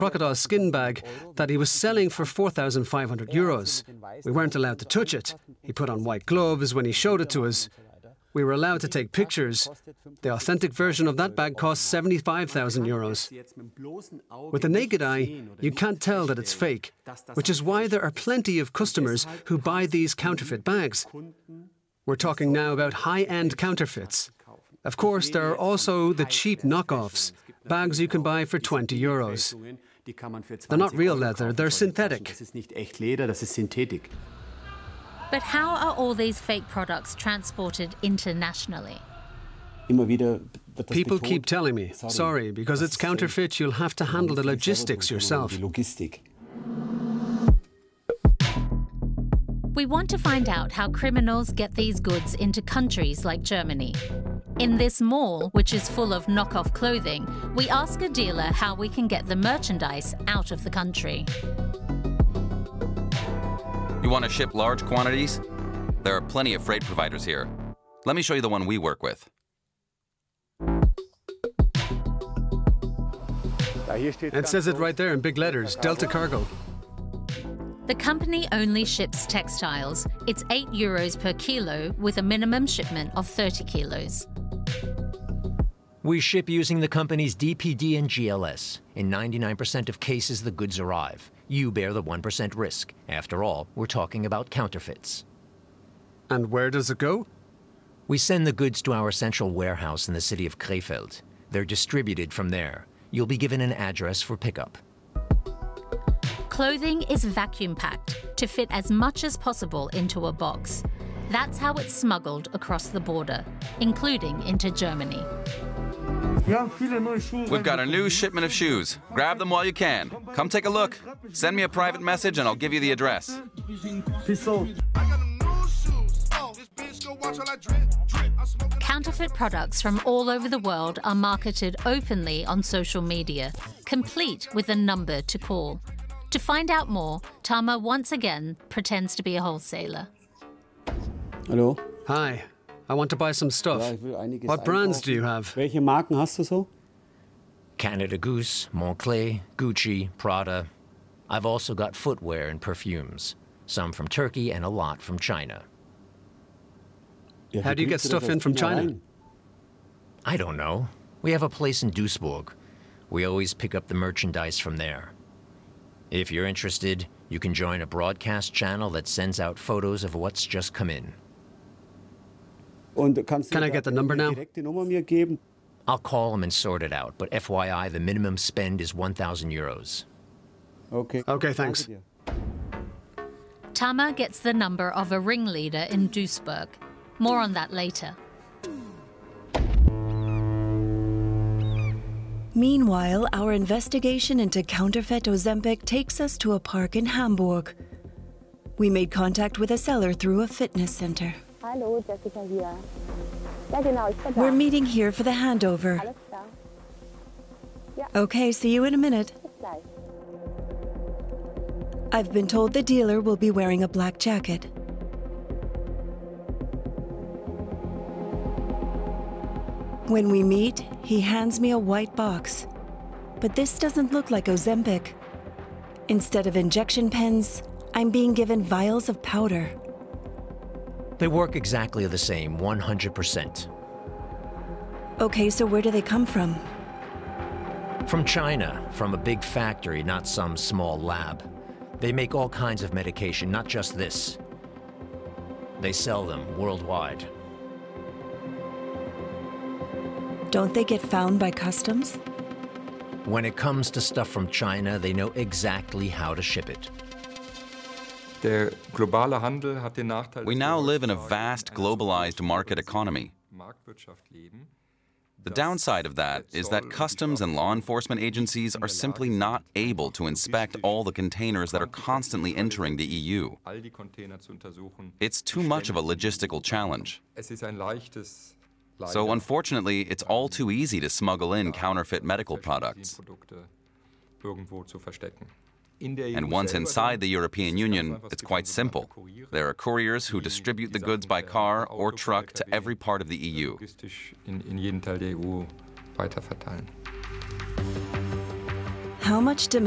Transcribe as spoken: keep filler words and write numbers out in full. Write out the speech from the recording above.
crocodile skin bag that he was selling for four thousand five hundred euros. We weren't allowed to touch it. He put on white gloves when he showed it to us. We were allowed to take pictures. The authentic version of that bag costs seventy-five thousand euros. With the naked eye, you can't tell that it's fake, which is why there are plenty of customers who buy these counterfeit bags. We're talking now about high-end counterfeits. Of course, there are also the cheap knockoffs, bags you can buy for twenty euros. They're not real leather, they're synthetic. But how are all these fake products transported internationally? People keep telling me, sorry, because it's counterfeit, you'll have to handle the logistics yourself. We want to find out how criminals get these goods into countries like Germany. In this mall, which is full of knockoff clothing, we ask a dealer how we can get the merchandise out of the country. You want to ship large quantities? There are plenty of freight providers here. Let me show you the one we work with. It says it right there in big letters, Delta Cargo. The company only ships textiles. It's eight euros per kilo with a minimum shipment of thirty kilos. We ship using the company's D P D and G L S. In ninety-nine percent of cases, the goods arrive. You bear the one percent risk. After all, we're talking about counterfeits. And where does it go? We send the goods to our central warehouse in the city of Krefeld. They're distributed from there. You'll be given an address for pickup. Clothing is vacuum-packed to fit as much as possible into a box. That's how it's smuggled across the border, including into Germany. We've got a new shipment of shoes. Grab them while you can. Come take a look. Send me a private message and I'll give you the address. Counterfeit products from all over the world are marketed openly on social media, complete with a number to call. To find out more, Tama once again pretends to be a wholesaler. Hello. Hi. I want to buy some stuff. What brands do you have? Welche Marken hast du so? Canada Goose, Moncler, Gucci, Prada. I've also got footwear and perfumes. Some from Turkey and a lot from China. How do you get stuff in from China? I don't know. We have a place in Duisburg. We always pick up the merchandise from there. If you're interested, you can join a broadcast channel that sends out photos of what's just come in. Can I get the number now? I'll call them and sort it out, but F Y I, the minimum spend is one thousand euros. Okay. Okay, thanks. Tama gets the number of a ringleader in Duisburg. More on that later. Meanwhile, our investigation into counterfeit Ozempic takes us to a park in Hamburg. We made contact with a seller through a fitness center. Hallo, Jessica hier. Ja, genau, ich bin da. We're meeting here for the handover. Alles klar. Ja. Okay, see you in a minute. Bis gleich. I've been told the dealer will be wearing a black jacket. When we meet, he hands me a white box. But this doesn't look like Ozempic. Instead of injection pens, I'm being given vials of powder. They work exactly the same, one hundred percent. Okay, so where do they come from? From China, from a big factory, not some small lab. They make all kinds of medication, not just this. They sell them worldwide. Don't they get found by customs? When it comes to stuff from China, they know exactly how to ship it. We now live in a vast, globalized market economy. The downside of that is that customs and law enforcement agencies are simply not able to inspect all the containers that are constantly entering the E U. It's too much of a logistical challenge. So unfortunately, it's all too easy to smuggle in counterfeit medical products. And once inside the European Union, it's quite simple. There are couriers who distribute the goods by car or truck to every part of the E U. How much demand?